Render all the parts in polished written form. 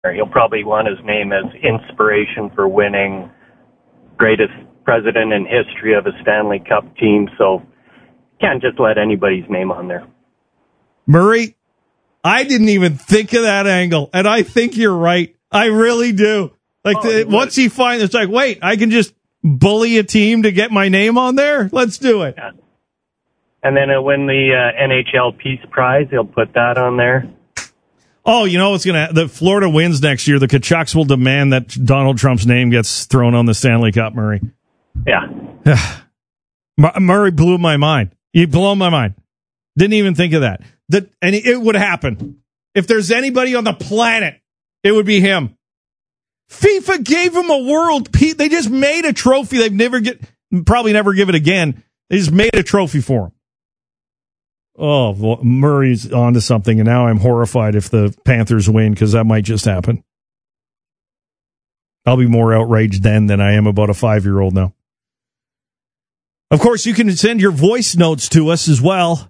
He'll probably want his name as inspiration for winning, greatest president in history of a Stanley Cup team. So can't just let anybody's name on there. Murray, I didn't even think of that angle, and I think you're right. I really do. Once he finds, it's like, wait, I can just bully a team to get my name on there? Let's do it. Yeah. And then he'll win the NHL Peace Prize. He'll put that on there. Oh, you know what's going to... The Florida wins next year. The Kachucks will demand that Donald Trump's name gets thrown on the Stanley Cup, Murray. Yeah. Murray blew my mind. You blew my mind. Didn't even think of that. And it would happen. If there's anybody on the planet, it would be him. FIFA gave him a world... They just made a trophy. Probably never give it again. They just made a trophy for him. Oh, well, Murray's onto something, and now I'm horrified if the Panthers win, because that might just happen. I'll be more outraged then than I am about a 5-year-old now. Of course, you can send your voice notes to us as well.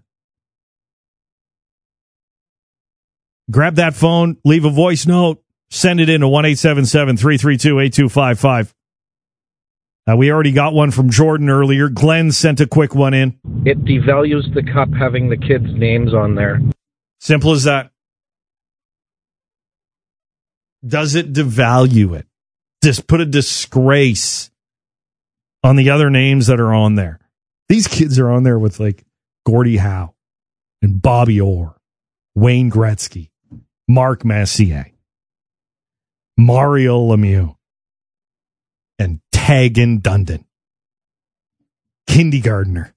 Grab that phone, leave a voice note, send it in to 1-877-332-8255. We already got one from Jordan earlier. Glenn sent a quick one in. It devalues the cup having the kids' names on there. Simple as that. Does it devalue it? Just put a disgrace on the other names that are on there. These kids are on there with like Gordie Howe and Bobby Orr, Wayne Gretzky, Mark Messier, Mario Lemieux, and Tagan Dundon. Kindergartner.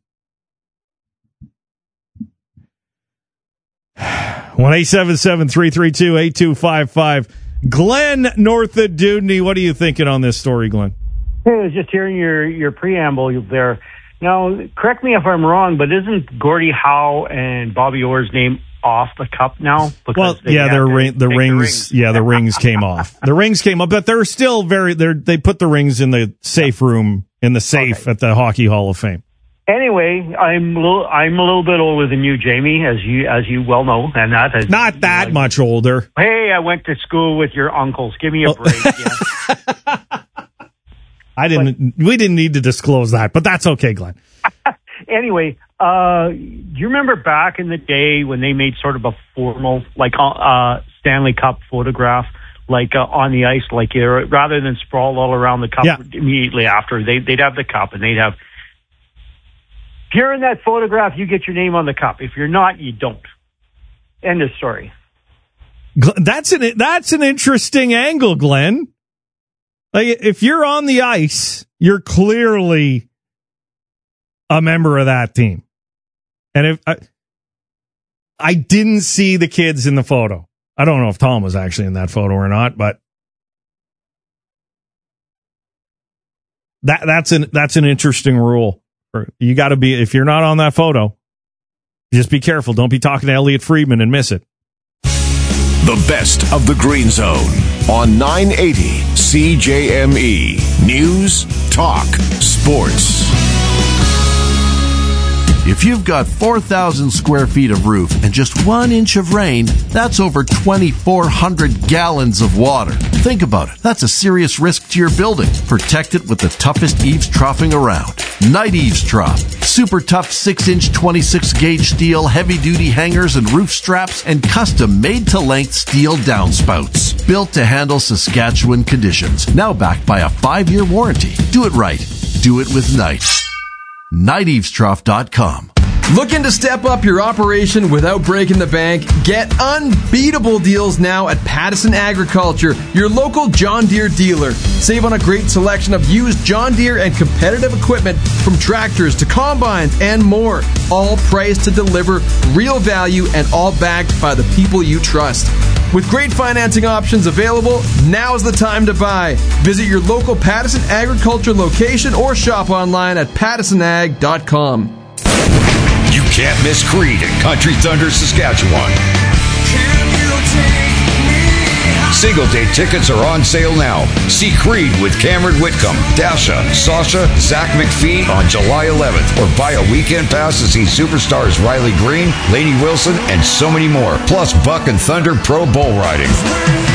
1-877-332-8255. Glenn, north of Dudney. What are you thinking on this story, Glenn? Hey, I was just hearing your preamble there. Now, correct me if I'm wrong, but isn't Gordie Howe and Bobby Orr's name off the cup now? Well, yeah, the rings. Yeah, the rings came off. The rings came up, but they're still they put the rings in the safe room, in the safe at the Hockey Hall of Fame. Anyway, I'm a little bit older than you, Jamie, as you well know, and that is not that much older. Hey, I went to school with your uncles. Give me a break. Yeah. We didn't need to disclose that, but that's okay, Glenn. Anyway, do you remember back in the day when they made sort of a formal, Stanley Cup photograph, on the ice, rather than sprawl all around the cup immediately after, they'd have the cup, and they'd have, if you're in that photograph, you get your name on the cup. If you're not, you don't. End of story. That's an interesting angle, Glenn. If you're on the ice, you're clearly a member of that team. And if I didn't see the kids in the photo. I don't know if Tom was actually in that photo or not, but that's an interesting rule. You got to be, if you're not on that photo, just be careful. Don't be talking to Elliot Friedman and miss it. The best of the Green Zone on 980 CJME. News, talk, sports. If you've got 4,000 square feet of roof and just 1 inch of rain, that's over 2,400 gallons of water. Think about it. That's a serious risk to your building. Protect it with the toughest eaves troughing around. Night Eaves Trough. Super tough 6-inch 26-gauge steel, heavy-duty hangers and roof straps, and custom made-to-length steel downspouts. Built to handle Saskatchewan conditions. Now backed by a 5-year warranty. Do it right. Do it with Knight. NightEavesTrough.com. Looking to step up your operation without breaking the bank? Get unbeatable deals now at Pattison Agriculture, your local John Deere dealer. Save on a great selection of used John Deere and competitive equipment, from tractors to combines and more. All priced to deliver real value and all backed by the people you trust. With great financing options available, now's the time to buy. Visit your local Pattison Agriculture location or shop online at pattisonag.com. You can't miss Creed at Country Thunder, Saskatchewan. Single day tickets are on sale now. See Creed with Cameron Whitcomb, Dasha, Sasha, Zach McPhee on July 11th. Or buy a weekend pass to see superstars Riley Green, Lainey Wilson, and so many more. Plus Buck and Thunder Pro Bull Riding.